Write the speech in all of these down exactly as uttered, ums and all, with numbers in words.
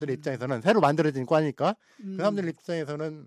음. 입장에서는 새로 만들어진 과니까 음. 그 사람들 입장에서는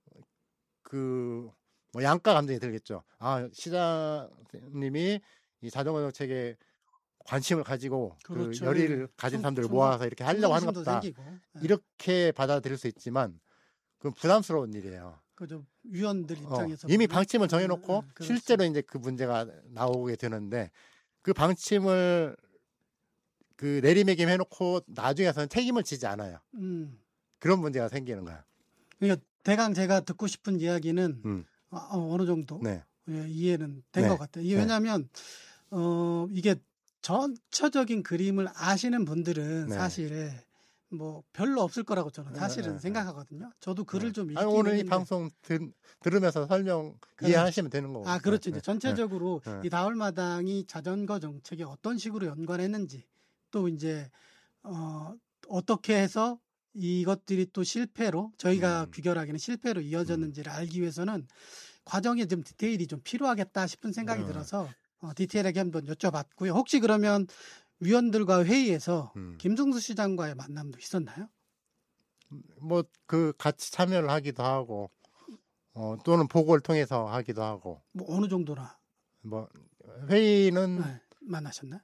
그 뭐 양가 감정이 들겠죠. 아, 시장님이 이 자전거 정책에 관심을 가지고 그렇죠. 그 열의를 예. 가진 충- 사람들을 충성- 모아서 이렇게 하려고 하는 충성심도 것다. 생기고. 예. 이렇게 받아들일 수 있지만 그건 부담스러운 일이에요. 그죠. 위원들 어, 입장에서 이미 보면. 방침을 음, 정해놓고 음, 그렇죠. 실제로 이제 그 문제가 나오게 되는데 그 방침을 그 내리매김 해놓고 나중에서는 책임을 지지 않아요. 음. 그런 문제가 생기는 거야. 그러니까 대강 제가 듣고 싶은 이야기는 음. 어, 어느 정도 네. 예, 이해는 된 네. 것 같아요. 이게 네. 왜냐하면 어, 이게 전체적인 그림을 아시는 분들은 네. 사실 뭐 별로 없을 거라고 저는 사실은 네. 생각하거든요. 저도 글을 네. 좀 읽긴 아니, 오늘 이 했는데. 방송 들, 들으면서 설명 그렇죠. 이해하시면 되는 거고. 아, 그렇죠. 네. 이제 전체적으로 네. 이 다울마당이 자전거 정책에 어떤 식으로 연관했는지 또 이제 어, 어떻게 해서 이것들이 또 실패로 저희가 음. 귀결하기는 실패로 이어졌는지를 알기 위해서는 과정에 좀 디테일이 좀 필요하겠다 싶은 생각이 음. 들어서 어, 디테일하게 한번 여쭤봤고요. 혹시 그러면 위원들과 회의에서 음. 김승수 시장과의 만남도 있었나요? 뭐 그 같이 참여를 하기도 하고 어, 또는 보고를 통해서 하기도 하고 뭐 어느 정도나 뭐 회의는 네, 만나셨나요?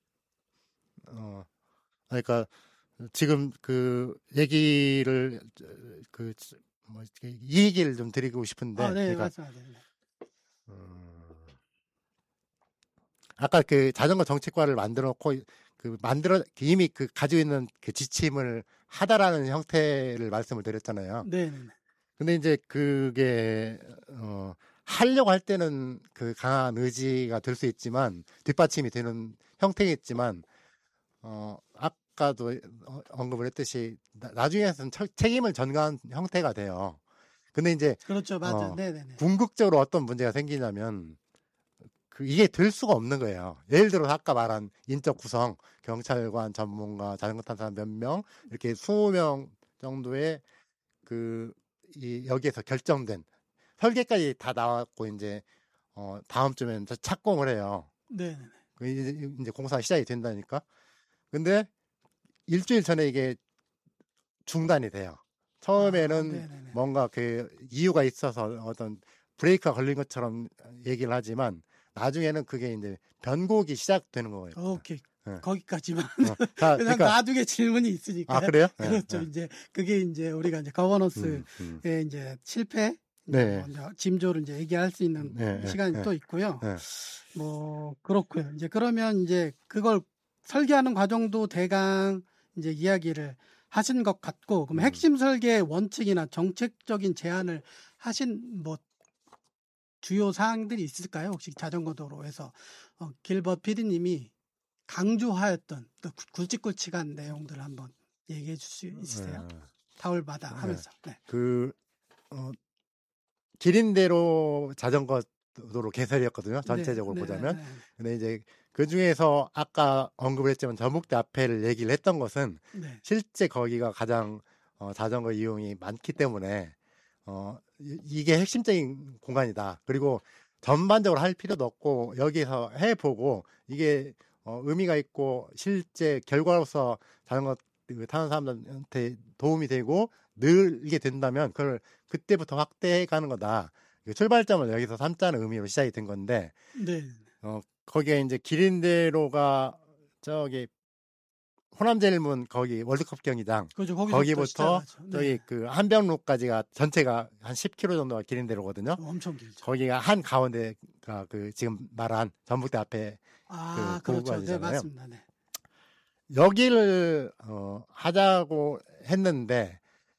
어 그러니까 지금 그 얘기를 그 뭐 이 얘기를 좀 드리고 싶은데 아, 네, 그러니까 맞습니다. 네. 음, 아까 그 자전거 정책과를 만들어 놓고 그 만들어 이미 그 가지고 있는 그 지침을 하다라는 형태를 말씀을 드렸잖아요. 네, 네, 네. 근데 이제 그게 어 하려고 할 때는 그 강한 의지가 될 수 있지만 뒷받침이 되는 형태겠지만 어 아까도 언급을 했듯이 나, 나중에는 책임을 전가한 형태가 돼요. 근데 이제 그렇죠, 맞아. 어, 네, 네, 네. 궁극적으로 어떤 문제가 생기냐면 그 이게 될 수가 없는 거예요. 예를 들어 아까 말한 인적 구성, 경찰관, 전문가, 자전거 탄 사람 몇 명 이렇게 이십 명 정도의 그 이 여기에서 결정된 설계까지 다 나왔고 이제 어 다음 주면 착공을 해요. 네, 네. 그 이제, 이제 공사가 시작이 된다니까. 근데 일주일 전에 이게 중단이 돼요. 처음에는 아, 네네네. 뭔가 그 이유가 있어서 어떤 브레이크가 걸린 것처럼 얘기를 하지만 나중에는 그게 이제 변곡이 시작되는 거예요. 오케이. 네. 거기까지만. 어, 자, 그냥 그러니까 나중에 질문이 있으니까. 아 그래요? 그렇죠. 네, 네. 이제 그게 이제 우리가 이제 거버넌스의 음, 음. 이제 실패, 네. 뭐 이제 짐조를 이제 얘기할 수 있는 네, 시간이 네, 또 있고요. 네. 뭐 그렇고요. 이제 그러면 이제 그걸 설계하는 과정도 대강 이제 이야기를 하신 것 같고, 그럼 음. 핵심 설계 원칙이나 정책적인 제안을 하신 뭐 주요 사항들이 있을까요? 혹시 자전거 도로에서 어, 길벗 피디님이 강조하였던 또 굵직굵직한 내용들 한번 얘기해 줄 수 있으세요? 네. 다울마다 하면서. 네. 그 어, 기린대로 자전거 도로 개설이었거든요. 전체적으로 네, 보자면. 네, 네, 근데 이제 그 중에서 아까 언급을 했지만 전북대 앞에를 얘기를 했던 것은 네. 실제 거기가 가장 어, 자전거 이용이 많기 때문에 어, 이- 이게 핵심적인 공간이다. 그리고 전반적으로 할 필요도 없고 여기서 해보고 이게 어, 의미가 있고 실제 결과로서 자전거 그 타는 사람들한테 도움이 되고 늘게 된다면 그걸 그때부터 확대해 가는 거다. 그 출발점을 여기서 삼자는 의미로 시작이 된 건데 네. 어, 거기에 이제 기린대로가 저기 호남제일문 거기 월드컵 경기장 그렇죠. 거기서부터 거기부터 시작하죠. 저기 네. 그 한병로까지가 전체가 한 십 킬로미터 정도가 기린대로거든요. 엄청 길죠. 거기가 한 가운데가 그 지금 말한 전북대 앞에 아, 그 그렇죠. 네, 고구마지잖아요. 맞습니다. 네. 여기를 어, 하자고 했는데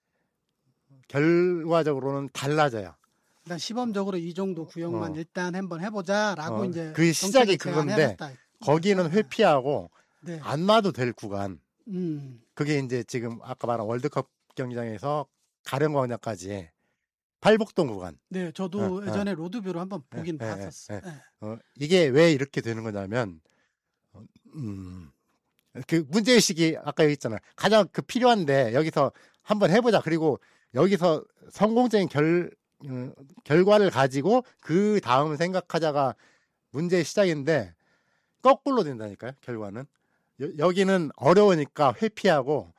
결과적으로는 달라져요. 일단 시범적으로 이 정도 구역만 어. 일단 한번 해보자라고 어, 이제 그 시작이 정책을 그건데 제안해봤다. 거기는 회피하고 네. 안 놔도 될 구간. 음. 그게 이제 지금 아까 말한 월드컵 경기장에서 가령광장까지 팔복동 구간. 네, 저도 어, 예전에 로드뷰로 한번 예, 보긴 예, 봤었어요. 예. 네. 어, 이게 왜 이렇게 되는 거냐면, 어, 음, 그 문제의식이 아까 여기 있잖아요. 가장 그 필요한데 여기서 한번 해보자. 그리고 여기서 성공적인 결, 음, 결과를 가지고 그 다음 생각하자가 문제의 시작인데 거꾸로 된다니까요. 결과는. 여, 여기는 어려우니까 회피하고